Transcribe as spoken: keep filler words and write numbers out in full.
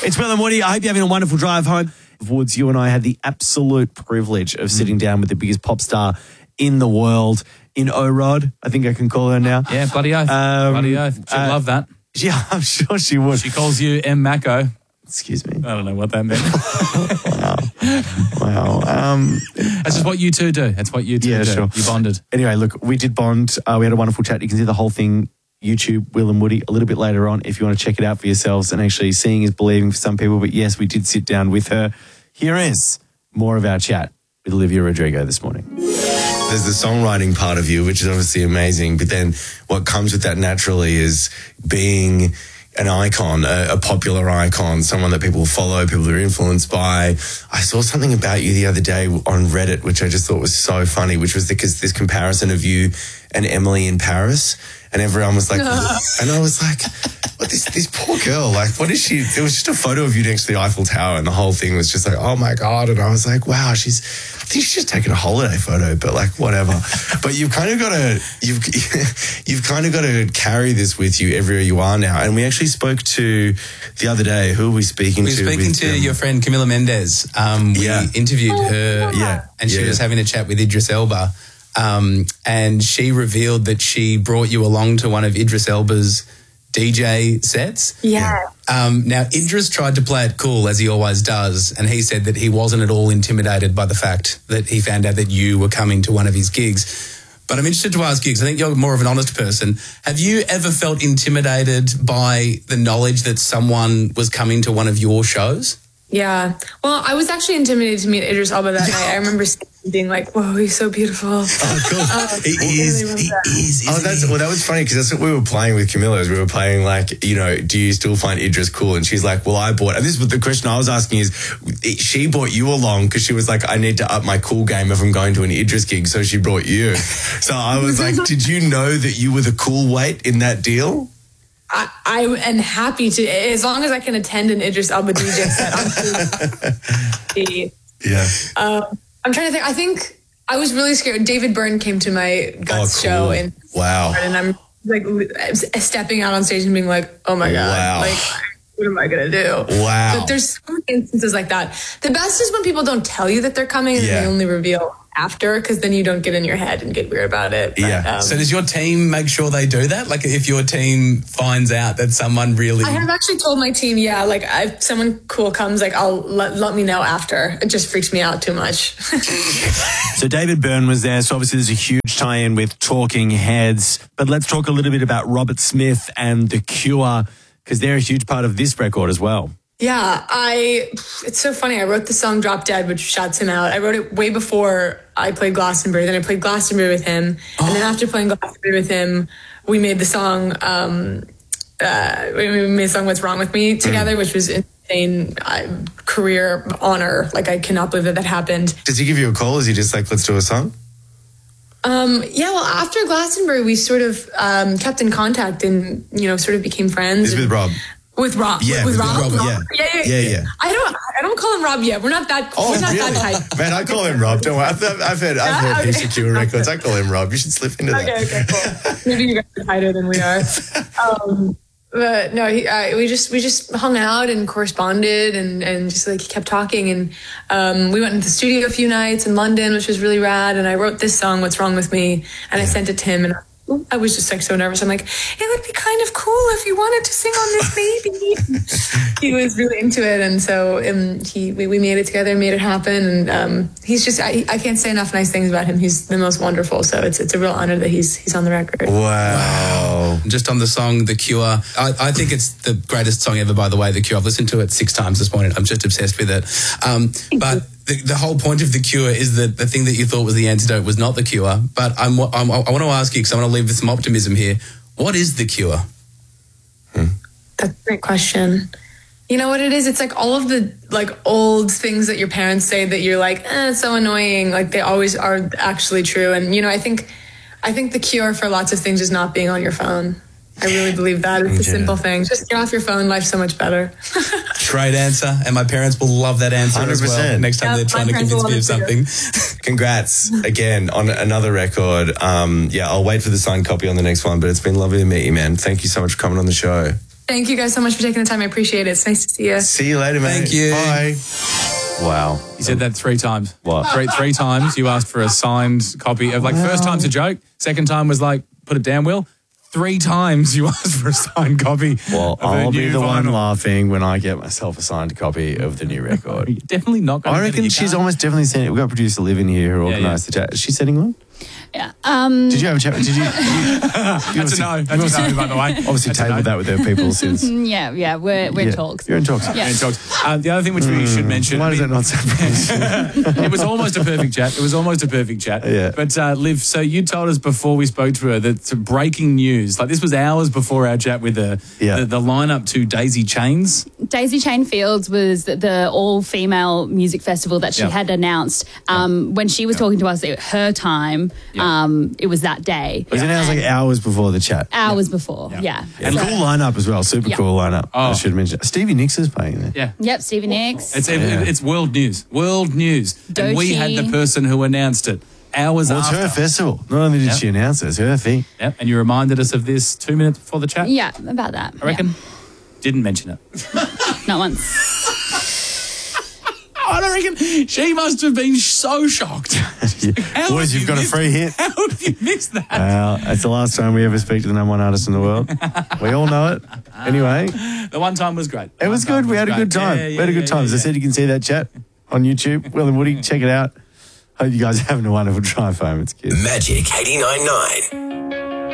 It's Will and Woody. I hope you're having a wonderful drive home. Woods, you and I had the absolute privilege of sitting down with the biggest pop star in the world, in O-Rod. I think I can call her now. Yeah, bloody oath. Um, bloody oath. She'd uh, love that. Yeah, I'm sure she would. She calls you M. Mako. Excuse me. I don't know what that meant. Wow. Wow. Um, That's just what you two do. That's what you two yeah, do. Sure. You bonded. Anyway, look, we did bond. Uh, we had a wonderful chat. You can see the whole thing, YouTube, Will and Woody, a little bit later on if you want to check it out for yourselves. And actually, seeing is believing for some people. But yes, we did sit down with her. Here is more of our chat with Olivia Rodrigo this morning. There's the songwriting part of you, which is obviously amazing. But then what comes with that naturally is being an icon, a, a popular icon, someone that people follow, people are influenced by. I saw something about you the other day on Reddit, which I just thought was so funny, which was because this comparison of you and Emily in Paris. And everyone was like, and I was like, what, this this poor girl, like, what is she? It was just a photo of you next to the Eiffel Tower, and the whole thing was just like, oh my God. And I was like, wow, she's, I think she's just taking a holiday photo, but like, whatever. But you've kind of got to, you've, you've kind of got to carry this with you everywhere you are now. And we actually spoke to the other day, who are we speaking we to? We were speaking with, to um, your friend Camila Mendes. Um, we yeah. interviewed her, yeah, and she yeah. was having a chat with Idris Elba. Um, and she revealed that she brought you along to one of Idris Elba's D J sets. Yeah. Um, now, Idris tried to play it cool, as he always does, and he said that he wasn't at all intimidated by the fact that he found out that you were coming to one of his gigs. But I'm interested to ask you, because I think you're more of an honest person. Have you ever felt intimidated by the knowledge that someone was coming to one of your shows? Yeah. Well, I was actually intimidated to meet Idris Elba that night. I remember being like, whoa, he's so beautiful. Oh, cool. Um, he is. really He that. is. Oh, that's, well, that was funny because that's what we were playing with Camilla. Is we were playing like, you know, do you still find Idris cool? And she's like, well, I bought, and this was the question I was asking is, she brought you along because she was like, I need to up my cool game if I'm going to an Idris gig. So she brought you. So I was like, did you know that you were the cool weight in that deal? I, I am happy to, as long as I can attend an Idris Elba D J set. I'm Yeah. Um, I'm trying to think. I think I was really scared. David Byrne came to my Guts oh, cool. show, and wow, and I'm like stepping out on stage and being like, "Oh my God, wow. like what am I gonna do?" Wow. But there's so many instances like that. The best is when people don't tell you that they're coming and yeah. they only reveal after, because then you don't get in your head and get weird about it. But, yeah. Um, so does your team make sure they do that? Like if your team finds out that someone really... I have actually told my team, yeah, like if someone cool comes, like I'll let, let me know after. It just freaks me out too much. So David Byrne was there. So obviously there's a huge tie-in with Talking Heads. But let's talk a little bit about Robert Smith and The Cure, because they're a huge part of this record as well. Yeah, I, it's so funny. I wrote the song Drop Dead, which shouts him out. I wrote it way before I played Glastonbury. Then I played Glastonbury with him. Oh. And then after playing Glastonbury with him, we made the song, um, uh, we made the song What's Wrong With Me together, mm. which was insane uh, career honor. Like, I cannot believe that that happened. Does he give you a call? Is he just like, let's do a song? Um, yeah, well, after Glastonbury, we sort of um, kept in contact and, you know, sort of became friends. It's with Rob. With Rob, yeah, with, with Rob, Rob, Rob, Rob. Yeah. Yeah, yeah, yeah, yeah. I don't, I don't call him Rob yet. We're not that. Oh, we're not really? that tight. Man, I call him Rob. Don't worry. I've, I've heard, I've heard okay. his Secure records. I call him Rob. You should slip into that. Okay, okay, cool. Maybe you guys are tighter than we are. Um, but no, he, uh, we just we just hung out and corresponded and and just like kept talking, and um, we went into the studio a few nights in London, which was really rad. And I wrote this song, What's Wrong With Me, and yeah. I sent it to him, and I was just like so nervous. I'm like, it would be kind of cool if you wanted to sing on this, maybe. He was really into it, and so um, he we, we made it together, made it happen, and um, he's just I, I can't say enough nice things about him. He's the most wonderful. So it's it's a real honor that he's he's on the record. Wow! wow. Just on the song The Cure, I, I think it's the greatest song ever. By the way, The Cure. I've listened to it six times this morning. I'm just obsessed with it. Um, but the, the whole point of The Cure is that the thing that you thought was the antidote was not The Cure. But I'm, I'm I want to ask you, because I want to leave with some optimism here. What is The Cure? Hmm. That's a great question. You know what it is? It's like all of the like old things that your parents say that you're like, eh, it's so annoying. Like they always are actually true. And you know, I think, I think the cure for lots of things is not being on your phone. I really believe that. It's a simple thing. Just get off your phone. Life's so much better. Great answer. And my parents will love that answer one hundred percent. as well. Next time yeah, they're trying to convince me of something. Congrats again on another record. Um, yeah, I'll wait for the signed copy on the next one, but it's been lovely to meet you, man. Thank you so much for coming on the show. Thank you guys so much for taking the time. I appreciate it. It's nice to see you. See you later, mate. Thank you. Bye. Wow. You said that three times. What? Three, three times you asked for a signed copy of, like, first time's a joke. Second time was like, put it down, Will. Three times you asked for a signed copy. Well, of her I'll be new the one vinyl. laughing when I get myself a signed copy of the new record. You're definitely not going I to reckon she's almost definitely sending it. We've got producer Liv in here who Yeah, organised the chat. Is she sending one? Yeah. Um, Did you have a chat? Did you? you, you That's a no. That's a no, by the way. Obviously That's a tabled no. that with her people since. yeah, yeah, we're, we're Yeah. in talks. You're in talks. Yeah. And talks. Uh, the other thing which we should mention. Why I does that mean, not sound it was almost a perfect chat. It was almost a perfect chat. Yeah. But uh, Liv, so you told us before we spoke to her that some breaking news, like this was hours before our chat with her, Yeah. the, the lineup to Daisy Chains. Daisy Chain Fields was the all-female music festival that she Yeah. had announced. Um, When she was talking to us at her time, Yeah. um, it was that day. Was it now? It was like hours before the chat. Hours before, Yeah. yeah. And So- cool lineup as well. Super Yeah. cool lineup. I Oh. should mention. Stevie Nicks is playing there. Yeah. Yep, Stevie Nicks. It's Yeah. it's world news. World news. And we Doechii. had the person who announced it hours Well, it's after. her festival. Not only did Yeah. she announce it, it's her thing. Yep. And you reminded us of this two minutes before the chat. Yeah, about that. I reckon. Didn't mention it. Yeah. Not once. I don't reckon she must have been so shocked. How Boys, have you've you got a missed- free hit. How have you missed that? Well, it's the last time we ever speak to the number one artist in the world. We all know it. Anyway, The one time was great. it was One time good. We had a great. good time. Yeah, yeah, we had a good yeah, time. As I yeah. said, you can see that chat on YouTube. Will and Woody, check it out. Hope you guys are having a wonderful drive home. It's good. Magic eighty-nine point nine.